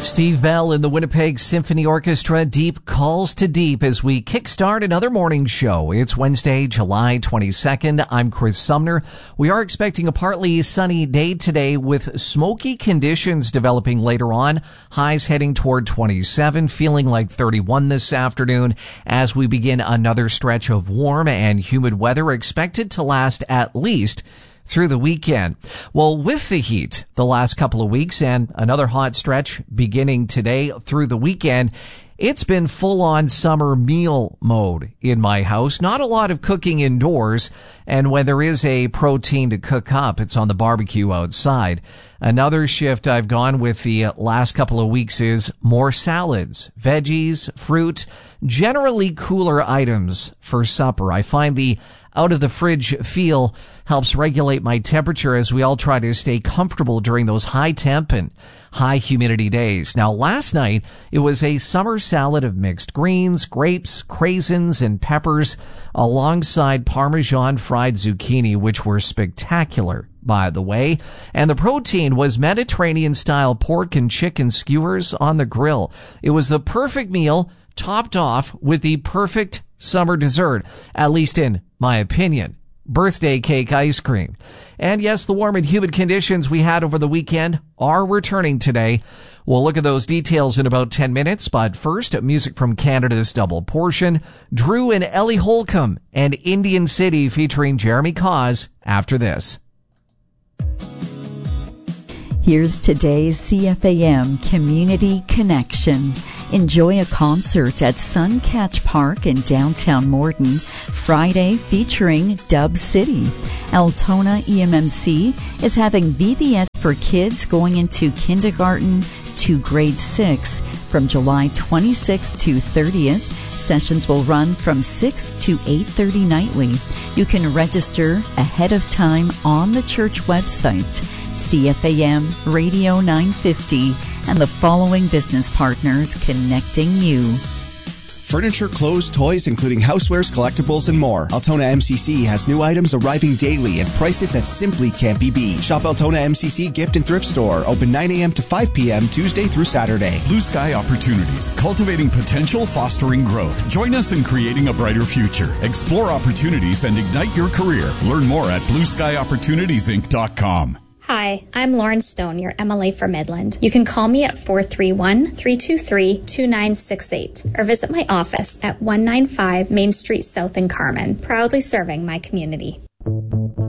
Steve Bell in the Winnipeg Symphony Orchestra, Deep Calls to Deep, as we kickstart another morning show. It's Wednesday, July 22nd. I'm Chris Sumner. We are expecting a partly sunny day today with smoky conditions developing later on. Highs heading toward 27, feeling like 31 this afternoon as we begin another stretch of warm and humid weather expected to last at least through the weekend. Well, with the heat the last couple of weeks and another hot stretch beginning today through the weekend, it's been full-on summer meal mode in my house. Not a lot of cooking indoors, and when there is a protein to cook up, it's on the barbecue outside. Another shift I've gone with the last couple of weeks is more salads, veggies, fruit, generally cooler items for supper. I find the out-of-the-fridge feel helps regulate my temperature as we all try to stay comfortable during those high temp and high humidity days. Now, last night, it was a summer salad of mixed greens, grapes, craisins, and peppers alongside Parmesan fried zucchini, which were spectacular, by the way. And the protein was Mediterranean-style pork and chicken skewers on the grill. It was the perfect meal, topped off with the perfect summer dessert, at least in my opinion. Birthday cake ice cream. And yes, the warm and humid conditions we had over the weekend are returning today. We'll look at those details in about 10 minutes, but first, music from Canada's Double Portion, Drew and Ellie Holcomb, and Indian City featuring Jeremy Cause after this. Here's today's CFAM Community Connection. Enjoy a concert at Suncatch Park in downtown Morden Friday featuring Dub City. Altona EMMC is having VBS for kids going into kindergarten to grade 6 from July 26th to 30th. Sessions will run from 6 to 8:30 nightly. You can register ahead of time on the church website. CFAM Radio 950 and the following business partners connecting you. Furniture, clothes, toys, including housewares, collectibles, and more. Altona MCC has new items arriving daily and prices that simply can't be beat. Shop Altona MCC Gift and Thrift Store. Open 9 a.m. to 5 p.m. Tuesday through Saturday. Blue Sky Opportunities. Cultivating potential, fostering growth. Join us in creating a brighter future. Explore opportunities and ignite your career. Learn more at BlueSkyOpportunitiesInc.com. Hi, I'm Lauren Stone, your MLA for Midland. You can call me at 431-323-2968 or visit my office at 195 Main Street South in Carmen, proudly serving my community.